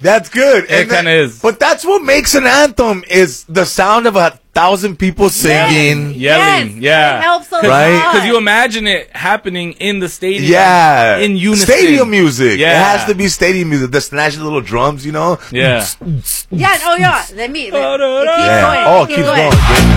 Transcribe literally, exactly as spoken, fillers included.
That's good. It kind of is. But that's what makes an anthem is the sound of a thousand people singing. Yes. Yelling. Yes, yeah. it helps a Right? lot. Because you imagine it happening in the stadium. Yeah. In unison. Stadium music. Yeah. It has to be stadium music. The snatchy little drums, you know? Yeah. Yeah, oh yeah. Let me. Let, it keeps Yeah. going. Oh, it keep keeps going.